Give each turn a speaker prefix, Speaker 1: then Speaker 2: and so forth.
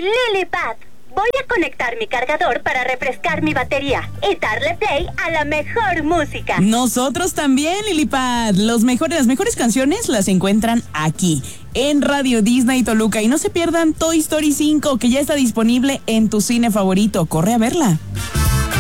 Speaker 1: Soy Lilipad. Voy a conectar mi cargador para refrescar mi batería y darle play a la mejor música.
Speaker 2: Nosotros también, Lilipad. Las mejores canciones las encuentran aquí, en Radio Disney Toluca. Y no se pierdan Toy Story 5, que ya está disponible en tu cine favorito. Corre a verla.